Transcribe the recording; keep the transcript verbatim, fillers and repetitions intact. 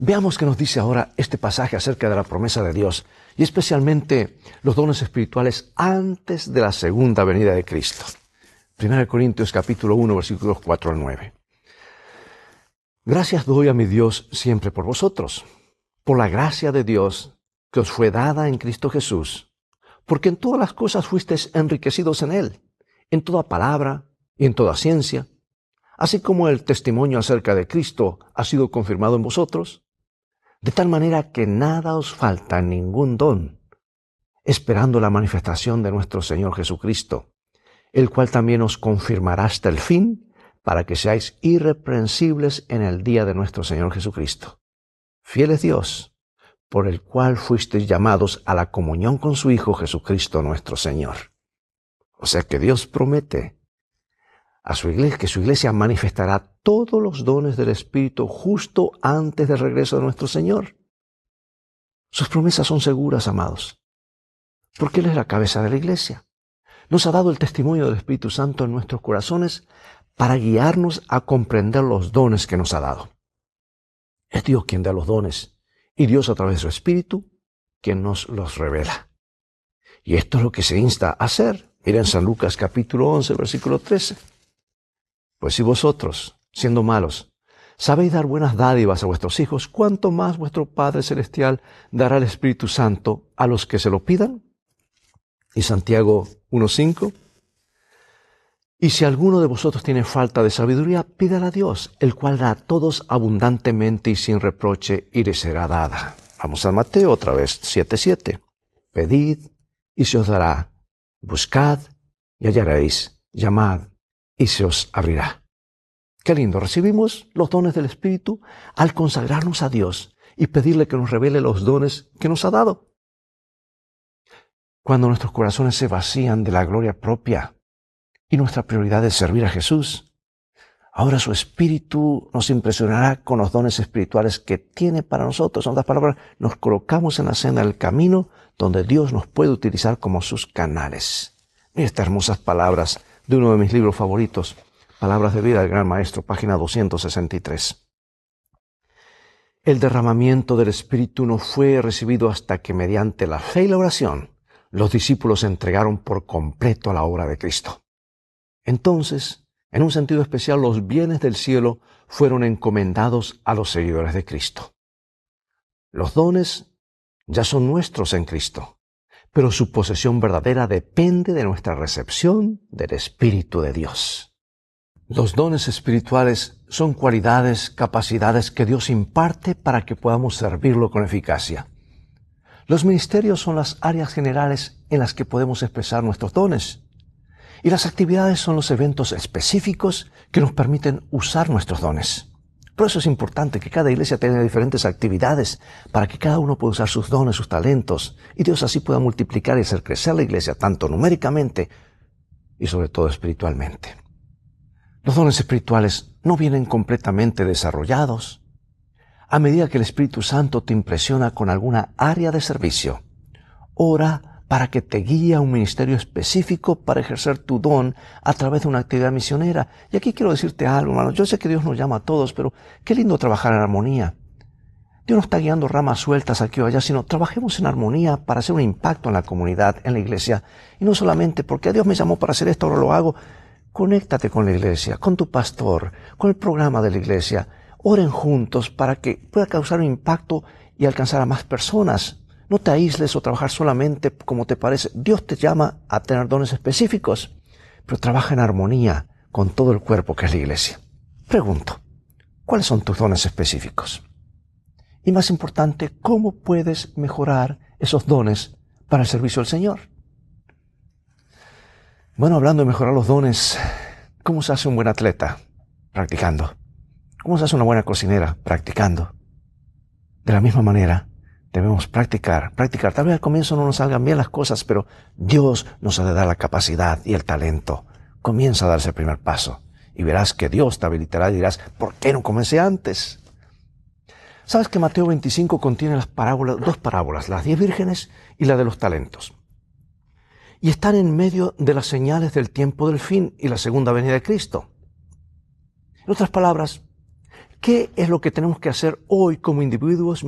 Veamos qué nos dice ahora este pasaje acerca de la promesa de Dios y especialmente los dones espirituales antes de la segunda venida de Cristo. primera de Corintios capítulo uno, versículos cuatro al nueve. Gracias doy a mi Dios siempre por vosotros, por la gracia de Dios que os fue dada en Cristo Jesús, porque en todas las cosas fuisteis enriquecidos en Él, en toda palabra y en toda ciencia, así como el testimonio acerca de Cristo ha sido confirmado en vosotros, de tal manera que nada os falta en ningún don, esperando la manifestación de nuestro Señor Jesucristo, el cual también os confirmará hasta el fin, para que seáis irreprensibles en el día de nuestro Señor Jesucristo. Fiel es Dios, por el cual fuisteis llamados a la comunión con su Hijo Jesucristo nuestro Señor. O sea que Dios promete a su iglesia que su iglesia manifestará todos los dones del Espíritu justo antes del regreso de nuestro Señor. Sus promesas son seguras, amados, porque Él es la cabeza de la iglesia. Nos ha dado el testimonio del Espíritu Santo en nuestros corazones para guiarnos a comprender los dones que nos ha dado. Es Dios quien da los dones y Dios a través de su Espíritu quien nos los revela. Y esto es lo que se insta a hacer. Miren San Lucas capítulo once, versículo trece. Pues si vosotros, siendo malos, sabéis dar buenas dádivas a vuestros hijos, ¿cuánto más vuestro Padre Celestial dará el Espíritu Santo a los que se lo pidan? Y Santiago uno cinco. Y si alguno de vosotros tiene falta de sabiduría, pídala a Dios, el cual da a todos abundantemente y sin reproche, y le será dada. Vamos a Mateo otra vez, siete siete. Pedid y se os dará. Buscad y hallaréis. Llamad y se os abrirá. Qué lindo, recibimos los dones del Espíritu al consagrarnos a Dios y pedirle que nos revele los dones que nos ha dado. Cuando nuestros corazones se vacían de la gloria propia y nuestra prioridad es servir a Jesús, ahora su Espíritu nos impresionará con los dones espirituales que tiene para nosotros. En otras palabras, nos colocamos en la senda del camino donde Dios nos puede utilizar como sus canales. Mira estas hermosas palabras de uno de mis libros favoritos, Palabras de vida del Gran Maestro, página doscientos sesenta y tres. El derramamiento del Espíritu no fue recibido hasta que mediante la fe y la oración los discípulos se entregaron por completo a la obra de Cristo. Entonces, en un sentido especial, los bienes del cielo fueron encomendados a los seguidores de Cristo. Los dones ya son nuestros en Cristo, pero su posesión verdadera depende de nuestra recepción del Espíritu de Dios. Los dones espirituales son cualidades, capacidades que Dios imparte para que podamos servirlo con eficacia. Los ministerios son las áreas generales en las que podemos expresar nuestros dones. Y las actividades son los eventos específicos que nos permiten usar nuestros dones. Por eso es importante que cada iglesia tenga diferentes actividades para que cada uno pueda usar sus dones, sus talentos, y Dios así pueda multiplicar y hacer crecer la iglesia, tanto numéricamente y sobre todo espiritualmente. Los dones espirituales no vienen completamente desarrollados. A medida que el Espíritu Santo te impresiona con alguna área de servicio, ora para que te guíe a un ministerio específico para ejercer tu don a través de una actividad misionera. Y aquí quiero decirte algo, hermano. Yo sé que Dios nos llama a todos, pero qué lindo trabajar en armonía. Dios no está guiando ramas sueltas aquí o allá, sino trabajemos en armonía para hacer un impacto en la comunidad, en la iglesia. Y no solamente porque Dios me llamó para hacer esto, ahora lo hago. Conéctate con la iglesia, con tu pastor, con el programa de la iglesia. Oren juntos para que pueda causar un impacto y alcanzar a más personas. No te aísles o trabajar solamente como te parece. Dios te llama a tener dones específicos, pero trabaja en armonía con todo el cuerpo que es la iglesia. Pregunto, ¿cuáles son tus dones específicos? Y más importante, ¿cómo puedes mejorar esos dones para el servicio al Señor? Bueno, hablando de mejorar los dones, ¿cómo se hace un buen atleta? Practicando. ¿Cómo se hace una buena cocinera? Practicando. De la misma manera, debemos practicar, practicar. Tal vez al comienzo no nos salgan bien las cosas, pero Dios nos ha de dar la capacidad y el talento. Comienza a darse el primer paso y verás que Dios te habilitará y dirás, ¿por qué no comencé antes? ¿Sabes que Mateo veinticinco contiene las parábolas, dos parábolas, las diez vírgenes y la de los talentos? Y están en medio de las señales del tiempo del fin y la segunda venida de Cristo. En otras palabras, ¿Qué es lo que tenemos que hacer hoy como individuos